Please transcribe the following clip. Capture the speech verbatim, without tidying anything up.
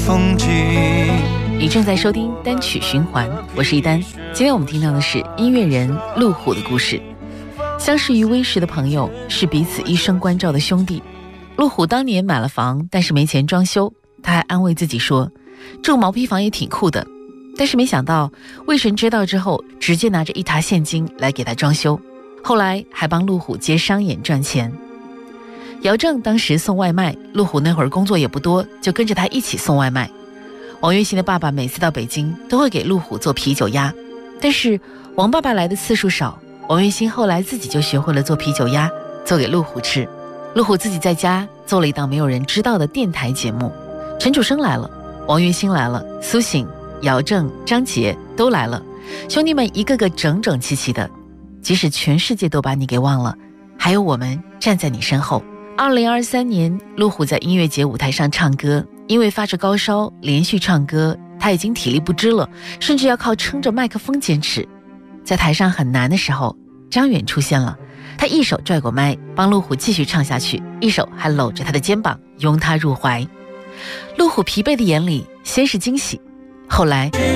风景。 你正在收听单曲循环，我是一丹。今天我们听到的是音乐人陆虎的故事。相识于微时的朋友，是彼此一生关照的兄弟。陆虎当年买了房，但是没钱装修，他还安慰自己说，住毛坯房也挺酷的。但是没想到魏神知道之后，直接拿着一沓现金来给他装修，后来还帮陆虎接商演赚钱。姚正当时送外卖，陆虎那会儿工作也不多，就跟着他一起送外卖。王月新的爸爸每次到北京都会给陆虎做啤酒鸭，但是王爸爸来的次数少，王月新后来自己就学会了做啤酒鸭，做给陆虎吃。陆虎自己在家做了一档没有人知道的电台节目，陈楚生来了，王月新来了，苏醒、姚正、张杰都来了，兄弟们一个个整整齐齐的，即使全世界都把你给忘了，还有我们站在你身后。二零二三年，陆虎在音乐节舞台上唱歌，因为发着高烧连续唱歌，他已经体力不支了，甚至要靠撑着麦克风坚持。在台上很难的时候，张远出现了，他一手拽过麦帮陆虎继续唱下去，一手还搂着他的肩膀拥他入怀。陆虎疲惫的眼里先是惊喜，后来